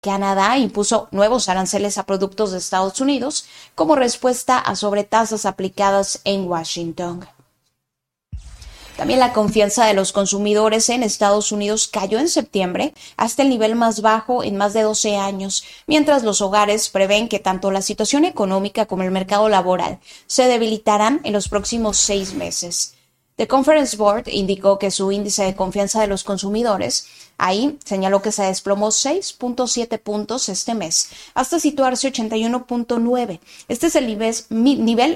Canadá impuso nuevos aranceles a productos de Estados Unidos como respuesta a sobretasas aplicadas en Washington. También la confianza de los consumidores en Estados Unidos cayó en septiembre hasta el nivel más bajo en más de 12 años, mientras los hogares prevén que tanto la situación económica como el mercado laboral se debilitarán en los próximos 6 meses. The Conference Board indicó que su índice de confianza de los consumidores ahí señaló que se desplomó 6.7 puntos este mes, hasta situarse 81.9. Este es el nivel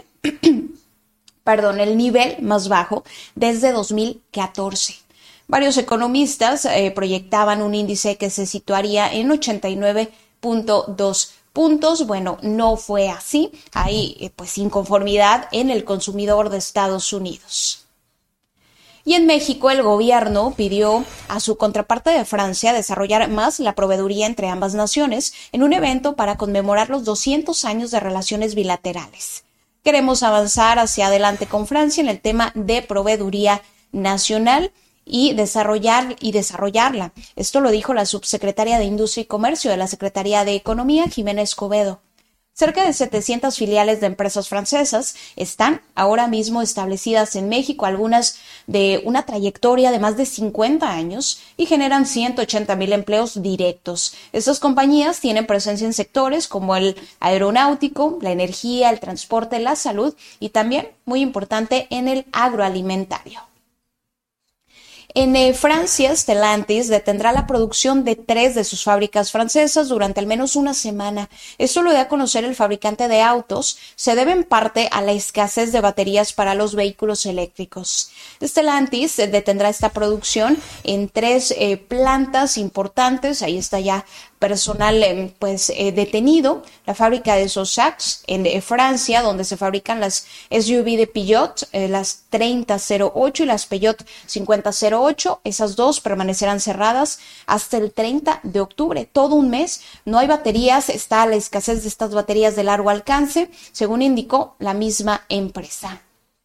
más bajo desde 2014. Varios economistas proyectaban un índice que se situaría en 89.2 puntos. Bueno, no fue así. Hay inconformidad en el consumidor de Estados Unidos. Y en México, el gobierno pidió a su contraparte de Francia desarrollar más la proveeduría entre ambas naciones en un evento para conmemorar los 200 años de relaciones bilaterales. Queremos avanzar hacia adelante con Francia en el tema de proveeduría nacional y desarrollarla. Esto lo dijo la subsecretaria de Industria y Comercio de la Secretaría de Economía, Jimena Escobedo. Cerca de 700 filiales de empresas francesas están ahora mismo establecidas en México, algunas de una trayectoria de más de 50 años y generan 180,000 empleos directos. Estas compañías tienen presencia en sectores como el aeronáutico, la energía, el transporte, la salud y también, muy importante, en el agroalimentario. En Francia, Stellantis detendrá la producción de 3 de sus fábricas francesas durante al menos una semana. Esto lo dio a conocer el fabricante de autos. Se debe en parte a la escasez de baterías para los vehículos eléctricos. Stellantis detendrá esta producción en 3 plantas importantes. Ahí está ya personal detenido. La fábrica de Sosac en Francia, donde se fabrican las SUV de Peugeot, las 3008 y las Peugeot 5008. Esas 2 permanecerán cerradas hasta el 30 de octubre. Todo un mes. No hay baterías. Está la escasez de estas baterías de largo alcance, según indicó la misma empresa.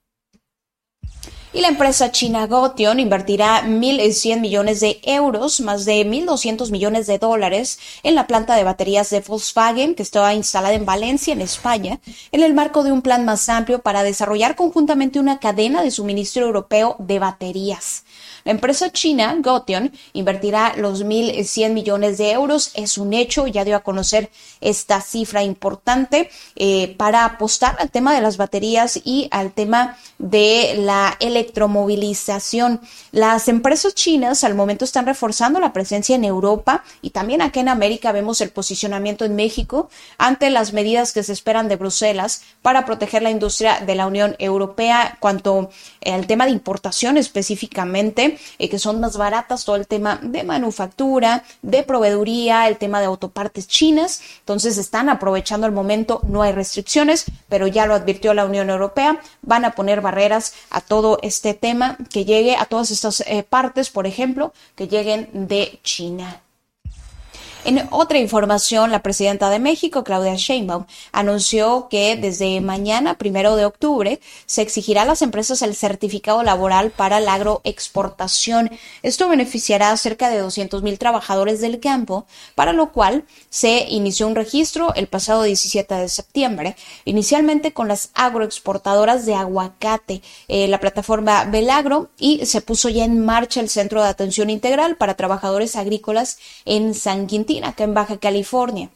Y la empresa china Gotion invertirá 1.100 millones de euros, más de 1.200 millones de dólares, en la planta de baterías de Volkswagen, que estaba instalada en Valencia, en España, en el marco de un plan más amplio para desarrollar conjuntamente una cadena de suministro europeo de baterías. La empresa china Gotion invertirá los 1.100 millones de euros. Es un hecho, ya dio a conocer esta cifra importante para apostar al tema de las baterías y al tema de la electromovilización. Las empresas chinas al momento están reforzando la presencia en Europa y también acá en América vemos el posicionamiento en México ante las medidas que se esperan de Bruselas para proteger la industria de la Unión Europea cuanto al tema de importación específicamente, que son más baratas, todo el tema de manufactura, de proveeduría, el tema de autopartes chinas. Entonces están aprovechando el momento, no hay restricciones, pero ya lo advirtió la Unión Europea, van a poner barreras a todo este tema que llegue a todas estas partes, por ejemplo, que lleguen de China. En otra información, la presidenta de México, Claudia Sheinbaum, anunció que desde mañana, 1 de octubre, se exigirá a las empresas el certificado laboral para la agroexportación. Esto beneficiará a cerca de 200,000 trabajadores del campo, para lo cual se inició un registro el pasado 17 de septiembre, inicialmente con las agroexportadoras de aguacate, la plataforma Belagro, y se puso ya en marcha el Centro de Atención Integral para Trabajadores Agrícolas en San Quintín, acá en Baja California.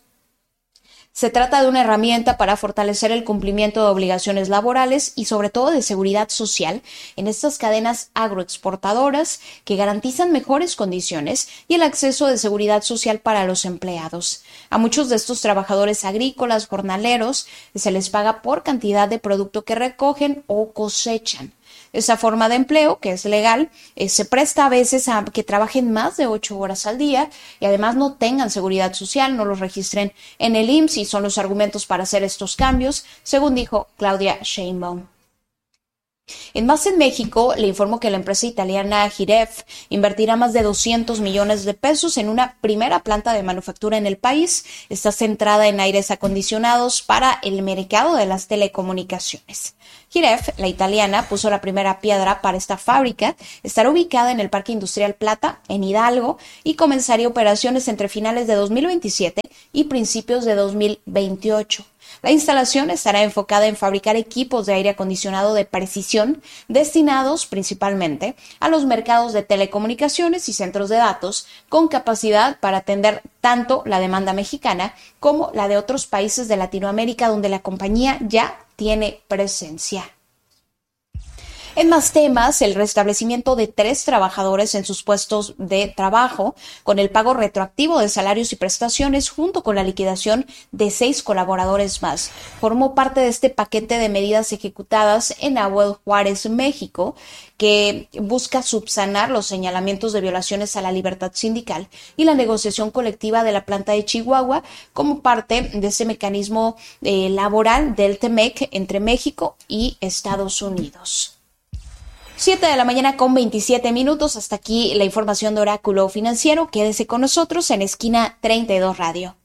Se trata de una herramienta para fortalecer el cumplimiento de obligaciones laborales y sobre todo de seguridad social en estas cadenas agroexportadoras que garantizan mejores condiciones y el acceso de seguridad social para los empleados. A muchos de estos trabajadores agrícolas, jornaleros, se les paga por cantidad de producto que recogen o cosechan. Esa forma de empleo, que es legal, se presta a veces a que trabajen más de 8 horas al día y además no tengan seguridad social, no los registren en el IMSS, y son los argumentos para hacer estos cambios, según dijo Claudia Sheinbaum. En México, le informó que la empresa italiana Giref invertirá más de 200 millones de pesos en una primera planta de manufactura en el país. Está centrada en aires acondicionados para el mercado de las telecomunicaciones. Giref, la italiana, puso la primera piedra para esta fábrica. Estará ubicada en el Parque Industrial Plata, en Hidalgo, y comenzaría operaciones entre finales de 2027 y principios de 2028. La instalación estará enfocada en fabricar equipos de aire acondicionado de precisión destinados principalmente a los mercados de telecomunicaciones y centros de datos, con capacidad para atender tanto la demanda mexicana como la de otros países de Latinoamérica donde la compañía ya tiene presencia. En más temas, el restablecimiento de 3 trabajadores en sus puestos de trabajo, con el pago retroactivo de salarios y prestaciones, junto con la liquidación de 6 colaboradores más, formó parte de este paquete de medidas ejecutadas en Abuel Juárez, México, que busca subsanar los señalamientos de violaciones a la libertad sindical y la negociación colectiva de la planta de Chihuahua como parte de ese mecanismo laboral del TEMEC entre México y Estados Unidos. 7 de la mañana con 27 minutos. Hasta aquí la información de Oráculo Financiero. Quédese con nosotros en Esquina 32 Radio.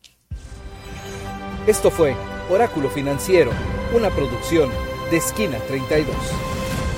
Esto fue Oráculo Financiero, una producción de Esquina 32.